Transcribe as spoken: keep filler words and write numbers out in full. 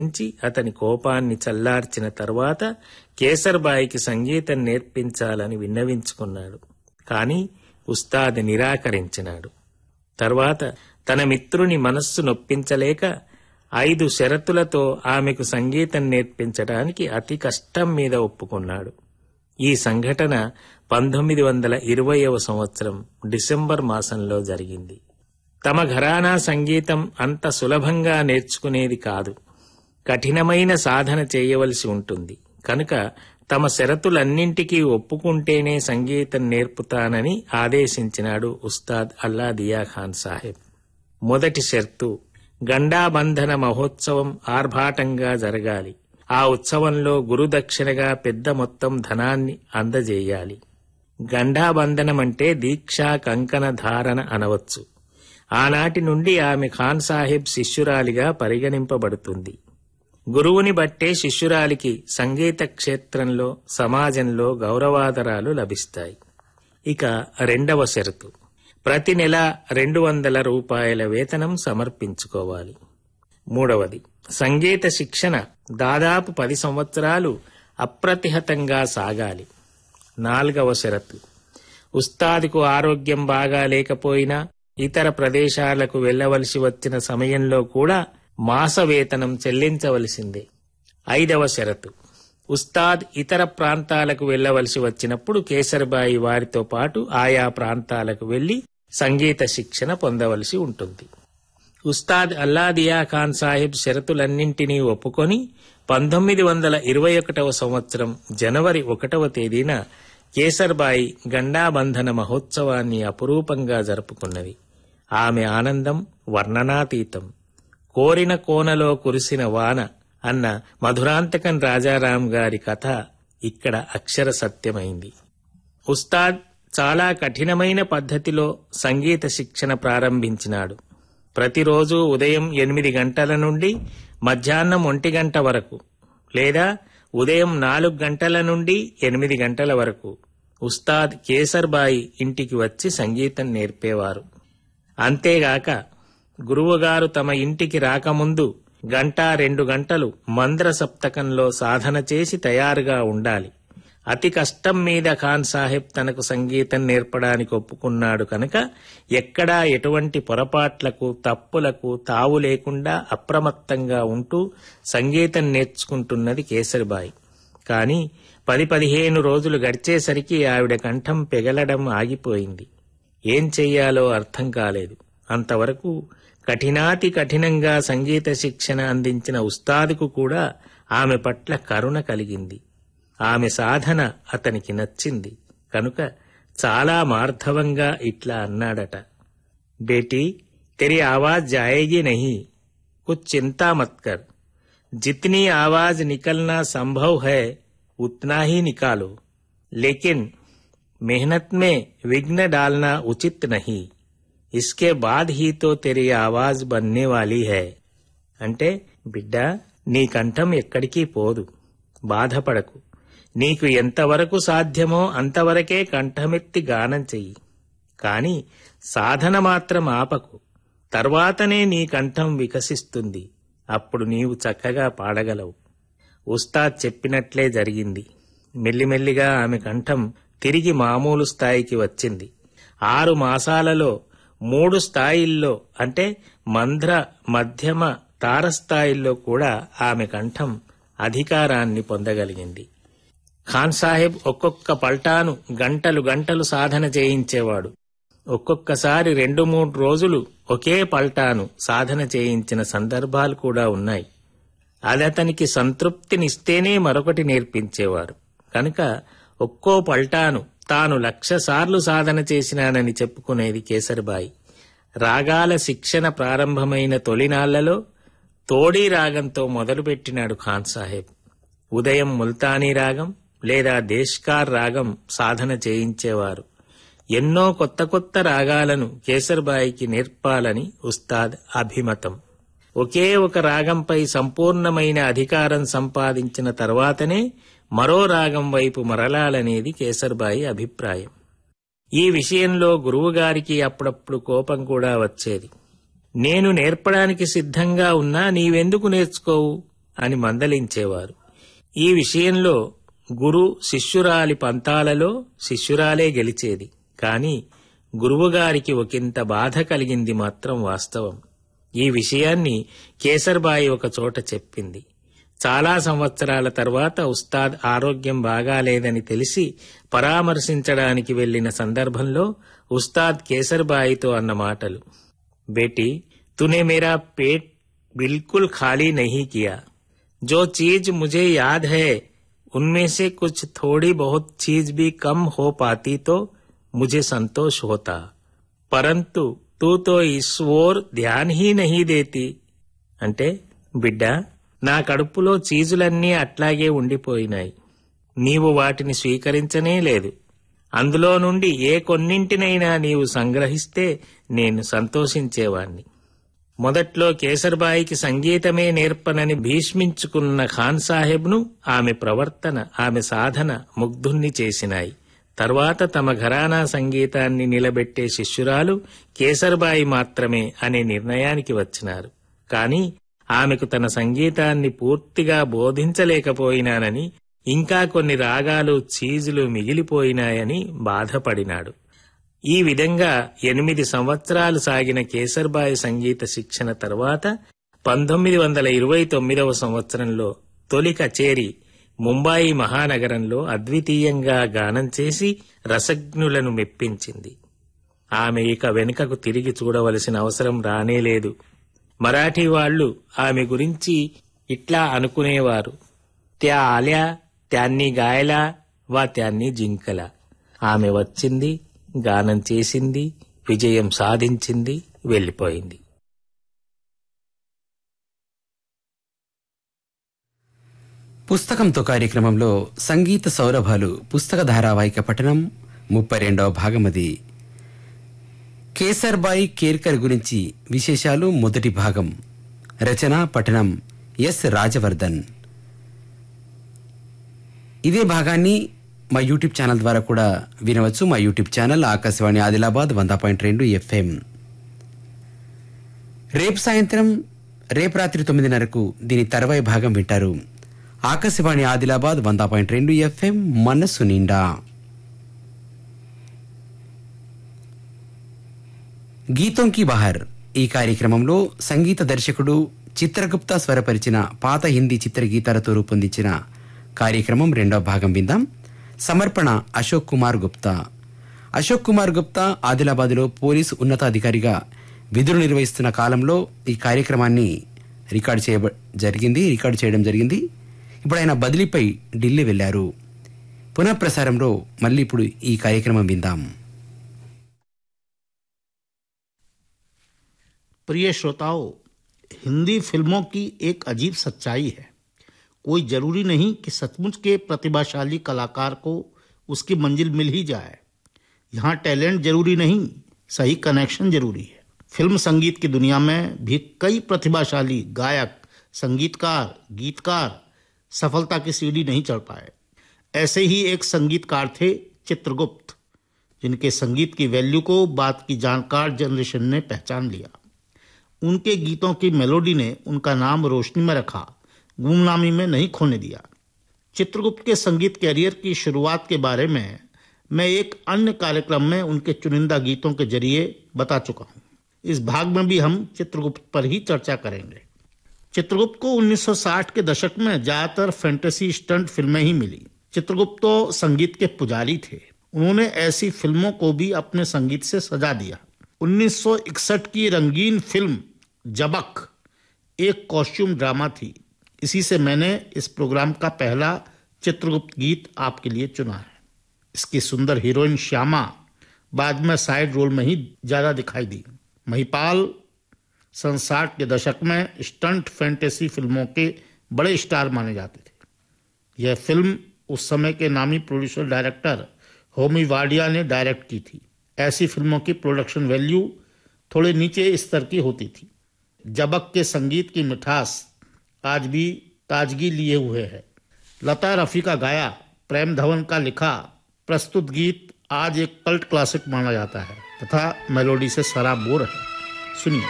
నుంచి అతని కోపాన్ని చల్లార్చిన తర్వాత కేసర్బాయికి సంగీతం నేర్పించాలని విన్నవించుకున్నాడు. కాని ఉస్తాద్ నిరాకరించినాడు. తర్వాత తన మిత్రుని మనస్సు నొప్పించలేక ఐదు షరతులతో ఆమెకు సంగీతం నేర్పించడానికి అతి కష్టం మీద ఒప్పుకున్నాడు. ఈ సంఘటన పంతొమ్మిది వందల ఇరవయవ సంవత్సరం డిసెంబర్ మాసంలో జరిగింది. తమ ఘరానా సంగీతం అంత సులభంగా నేర్చుకునేది కాదు. కఠినమైన సాధన చేయవలసి ఉంటుంది. కనుక తమ షరతులన్నింటికీ ఒప్పుకుంటేనే సంగీతం నేర్పుతానని ఆదేశించినాడు ఉస్తాద్ అల్లా దియా ఖాన్ సాహెబ్. మొదటి షరతు, గండాబంధన మహోత్సవం ఆర్భాటంగా జరగాలి. ఆ ఉత్సవంలో గురుదక్షిణగా పెద్ద మొత్తం ధనాన్ని అందజేయాలి. గండాబంధనమంటే దీక్షా కంకణ ధారణ అనవచ్చు. ఆనాటి నుండి ఆమె ఖాన్ సాహెబ్ శిష్యురాలిగా పరిగణింపబడుతుంది. గురువుని బట్టే శిష్యురాలికి సంగీత క్షేత్రంలో సమాజంలో గౌరవాదరాలు లభిస్తాయి. ఇక రెండవ షరతు, ప్రతి నెల రెండు వందల రూపాయల వేతనం సమర్పించుకోవాలి. మూడవది, సంగీత శిక్షణ దాదాపు పది సంవత్సరాలు అప్రతిహతంగా సాగాలి. నాలుగవ షరతు, ఉస్తాదుకు ఆరోగ్యం బాగా లేకపోయినా ఇతర ప్రదేశాలకు వెళ్లవలసి వచ్చిన సమయంలో కూడా మాస వేతనం చెల్లించవలసిందే. ఐదవ షరతు, ఉస్తాద్ ఇతర ప్రాంతాలకు వెళ్లవలసి వచ్చినప్పుడు కేసర్బాయి వారితో పాటు ఆయా ప్రాంతాలకు వెళ్లి సంగీత శిక్షణ పొందవలసి ఉంటుంది. ఉస్తాద్ అల్లా దియా ఖాన్ సాహెబ్ షరతులన్నింటినీ ఒప్పుకొని పంతొమ్మిది వందల ఇరవై ఒకటవ సంవత్సరం జనవరి ఒకటవ తేదీన కేసర్బాయి గండాబంధన మహోత్సవాన్ని అపురూపంగా జరుపుకున్నది. ఆమె ఆనందం వర్ణనాతీతం. కోరిన కోనలో కురిసిన వాన అన్న మధురాంతకం రాజారాం గారి కథ ఇక్కడ అక్షర సత్యమైంది. ఉస్తాద్ చాలా కఠినమైన పద్ధతిలో సంగీత శిక్షణ ప్రారంభించినాడు. ప్రతిరోజు ఉదయం ఎనిమిది గంటల నుండి మధ్యాహ్నం ఒంటి గంట వరకు లేదా ఉదయం నాలుగు గంటల నుండి ఎనిమిది గంటల వరకు ఉస్తాద్ కేసర్బాయి ఇంటికి వచ్చి సంగీతం నేర్పేవారు. అంతేగాక గురువుగారు తమ ఇంటికి రాకముందు గంట రెండు గంటలు మంద్ర సప్తకంలో సాధన చేసి తయారుగా ఉండాలి. అతి కష్టం మీద ఖాన్ సాహెబ్ తనకు సంగీతం నేర్పడానికి ఒప్పుకున్నాడు కనుక ఎక్కడా ఎటువంటి పొరపాట్లకు తప్పులకు తావు లేకుండా అప్రమత్తంగా ఉంటూ సంగీతం నేర్చుకుంటున్నది కేసర్బాయి. కాని పది పదిహేను రోజులు గడిచేసరికి ఆవిడ కంఠం పెగలడం ఆగిపోయింది. ఏం చెయ్యాలో అర్థం కాలేదు. అంతవరకు కఠినాతి కఠినంగా సంగీత శిక్షణ అందించిన ఉస్తాదుకు కూడా ఆమె పట్ల కరుణ కలిగింది. ఆమె సాధన అతనికి నచ్చింది కనుక చాలా మార్ధవంగా ఇట్లా అన్నాడట, బేటీ తెరీ ఆవాజ్ జాయేగి నహీ, కుచ్ చింతా మత్ కర్, జితనీ ఆవాజ్ నికల్నా సంభవ్ హై ఉత్నా హీ నికాలో, లేకిన్ మెహనత్ మే విఘ్న డాల్నా ఉచిత్ నహీ, ఇస్కే బాద్ హీ తో తెరీ ఆవాజ్ బన్నే వాలీ హై. అంటే, బిడ్డా నీ కంఠం ఎక్కడికి పోదు, బాధపడకు. నీకు ఎంతవరకు సాధ్యమో అంతవరకే కంఠమెత్తి గానం చెయ్యి. కాని సాధన మాత్రం ఆపకు. తర్వాతనే నీ కంఠం వికసిస్తుంది. అప్పుడు నీవు చక్కగా పాడగలవు. ఉస్తాద్ చెప్పినట్లే జరిగింది. మెల్లిమెల్లిగా ఆమె కంఠం తిరిగి మామూలు స్థాయికి వచ్చింది. ఆరు మాసాలలో మూడు స్థాయిల్లో అంటే మంధ్ర, మధ్యమ, తారస్థాయిల్లో కూడా ఆమె కంఠం అధికారాన్ని పొందగలిగింది. ఖాన్ సాహెబ్ ఒక్కొక్క పల్టాను గంటలు గంటలు సాధన చేయించేవాడు. ఒక్కొక్కసారి రెండు మూడు రోజులు ఒకే పల్టాను సాధన చేయించిన సందర్భాలు కూడా ఉన్నాయి. అదతనికి సంతృప్తినిస్తేనే మరొకటి నేర్పించేవారు. కనుక ఒక్కో పల్టాను తాను లక్ష సార్లు సాధన చేసినానని చెప్పుకునేది కేసర్బాయి. రాగాల శిక్షణ ప్రారంభమైన తొలినాళ్లలో తోడీ రాగంతో మొదలుపెట్టినాడు ఖాన్ సాహెబ్. ఉదయం ముల్తానీ రాగం లేదా దేశ్కార్ రాగం సాధన చేయించేవారు. ఎన్నో కొత్త కొత్త రాగాలను కేసర్బాయికి నేర్పాలని ఉస్తాద్ అభిమతం. ఒకే ఒక రాగంపై సంపూర్ణమైన అధికారం సంపాదించిన తర్వాతనే మరో రాగం వైపు మరలాలనేది కేసర్బాయి అభిప్రాయం. ఈ విషయంలో గురువుగారికి అప్పుడప్పుడు కోపం కూడా వచ్చేది. నేను నేర్పడానికి సిద్ధంగా ఉన్నా నీవెందుకు నేర్చుకోవు అని మందలించేవారు. ఈ విషయంలో గురు శిష్యురాలి పంతాలలో శిష్యురాలే గెలిచేది. కాని గురువుగారికి ఒకంత బాధ కలిగింది మాత్రం వాస్తవం. ఈ విషయాన్ని కేసర్బాయి ఒక చోట చెప్పింది. చాలా సంవత్సరాల తర్వాత ఉస్తాద్ ఆరోగ్యం బాగాలేదని తెలిసి పరామర్శించడానికి వెళ్లిన సందర్భంలో ఉస్తాద్ కేసర్బాయితో అన్న మాటలు, బేటీ తూనే మేరా పేట్ బిల్కుల్ ఖాళీ నహీ కియా. जो चीज मुझे याद है उनमें से कुछ थोड़ी बहुत चीज भी कम हो पाती तो मुझे संतोष होता, परंतु तू तो इस ओर ध्यान ही नहीं देती. అంటే బిడ్డ, నా కడుపులో చీజులన్నీ అట్లాగే ఉండిపోయినాయి. నీవు వాటిని స్వీకరించనే లేదు. అందులో నుండి ఏ కొన్నింటినైనా నీవు సంగ్రహిస్తే నేను సంతోషించేవాణ్ణి. మొదట్లో కేసర్బాయికి సంగీతమే నేర్పనని భీష్మించుకున్న ఖాన్ సాహెబ్ను ఆమె ప్రవర్తన, ఆమె సాధన ముగ్ధుణ్ణి చేసినాయి. తర్వాత తమ ఘరానా సంగీతాన్ని నిలబెట్టే శిష్యురాలు కేసర్బాయి మాత్రమే అనే నిర్ణయానికి వచ్చినారు. కాని ఆమెకు తన సంగీతాన్ని పూర్తిగా బోధించలేకపోయినానని, ఇంకా కొన్ని రాగాలు చీజులు మిగిలిపోయినాయని బాధపడినాడు. ఈ విధంగా ఎనిమిది సంవత్సరాలు సాగిన కేసర్బాయి సంగీత శిక్షణ తర్వాత పంతొమ్మిది వందల ఇరవై తొమ్మిదవ సంవత్సరంలో తొలి కచేరీ ముంబాయి మహానగరంలో అద్వితీయంగా గానం చేసి రసజ్ఞులను మెప్పించింది. ఆమె ఇక వెనుకకు తిరిగి చూడవలసిన అవసరం రానేలేదు. మరాఠీ వాళ్లు ఆమె గురించి ఇట్లా అనుకునేవారు, త్యా ఆల్యా త్యాన్ని గాయలా వా త్యాన్ని జింకలా. ఆమె వచ్చింది, గానం చేసింది, విజయం సాధించింది, వెళ్లిపోయింది. పుస్తకంతో కార్యక్రమంలో సంగీత సౌరభాలు పుస్తక ధారావాహిక పఠనం ముప్పై రెండవ భాగమది. కేసర్బాయి కేర్కర్ గురించి విశేషాలు మొదటి భాగం. రచన పఠనం ఎస్ రాజవర్ధన్. ఇదే భాగాన్ని మా యూట్యూబ్ ఛానల్ ద్వారా కూడా వినవచ్చు. మా యూట్యూబ్ ఛానల్ ఆకాశవాణి ఆదిలాబాద్ వంద పాయింట్ రెండు ఎఫ్ఎం. రేపు సాయంత్రం రేపు రాత్రి తొమ్మిదిన్నరకు దీని తర్వాయి భాగం వింటారు. ఆకాశవాణి ఆదిలాబాద్ వంద పాయింట్ రెండు ఎఫ్ఎం మనస్సు నిండా. గీతం కీ బహార్ ఈ కార్యక్రమంలో సంగీత దర్శకుడు చిత్రగుప్తా స్వరపరిచిన పాత హిందీ చిత్రగీతాలతో రూపొందించిన కార్యక్రమం రెండవ భాగం విందాం. సమర్పణ అశోక్ కుమార్ గుప్తా. అశోక్ కుమార్ గుప్తా ఆదిలాబాద్లో పోలీసు ఉన్నతాధికారిగా విధులు నిర్వహిస్తున్న కాలంలో ఈ కార్యక్రమాన్ని రికార్డు చేయ జరిగింది రికార్డు చేయడం జరిగింది. ఇప్పుడు ఆయన బదిలీపై ఢిల్లీ వెళ్లారు. పునఃప్రసారంలో మళ్ళీ ఇప్పుడు ఈ కార్యక్రమం విందాం. प्रिय श्रोताओं, हिंदी फिल्मों की एक अजीब सच्चाई है. कोई जरूरी नहीं कि सचमुच के प्रतिभाशाली कलाकार को उसकी मंजिल मिल ही जाए. यहाँ टैलेंट जरूरी नहीं, सही कनेक्शन जरूरी है. फिल्म संगीत की दुनिया में भी कई प्रतिभाशाली गायक, संगीतकार, गीतकार सफलता की सीढ़ी नहीं चढ़ पाए. ऐसे ही एक संगीतकार थे चित्रगुप्त, जिनके संगीत की वैल्यू को बाद की जानकार जनरेशन ने पहचान लिया. उनके गीतों की मेलोडी ने उनका नाम रोशनी में रखा, गुमनामी में नहीं खोने दिया. चित्रगुप्त के संगीत कैरियर की शुरुआत के बारे में मैं एक अन्य कार्यक्रम में उनके चुनिंदा गीतों के जरिए बता चुका हूँ. इस भाग में भी हम चित्रगुप्त पर ही चर्चा करेंगे. चित्रगुप्त को उन्नीस सौ साठ के दशक में ज्यादातर फैंटेसी स्टंट फिल्में ही मिली. चित्रगुप्त तो संगीत के पुजारी थे. उन्होंने ऐसी फिल्मों को भी अपने संगीत से सजा दिया. उन्नीस सौ इकसठ की रंगीन फिल्म जबक एक कॉस्ट्यूम ड्रामा थी. इसी से मैंने इस प्रोग्राम का पहला चित्रगुप्त गीत आपके लिए चुना है. इसकी सुंदर हीरोइन श्यामा बाद में साइड रोल में ही ज्यादा दिखाई दी. महिपाल सन साठ के दशक में स्टंट फैंटेसी फिल्मों के बड़े स्टार माने जाते थे. यह फिल्म उस समय के नामी प्रोड्यूसर डायरेक्टर होमी वाडिया ने डायरेक्ट की थी. ऐसी फिल्मों की प्रोडक्शन वैल्यू थोड़े नीचे स्तर की होती थी. जबक के संगीत की मिठास आज भी ताजगी लिए हुए है. लता रफी का गाया, प्रेम धवन का लिखा प्रस्तुत गीत आज एक कल्ट क्लासिक माना जाता है तथा मेलोडी से सराबोर है. सुनिए.